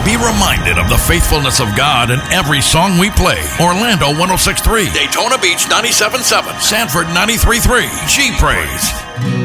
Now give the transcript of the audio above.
Be reminded of the faithfulness of God in every song we play. Orlando 106.3, Daytona Beach 97.7, Sanford 93.3, G Praise.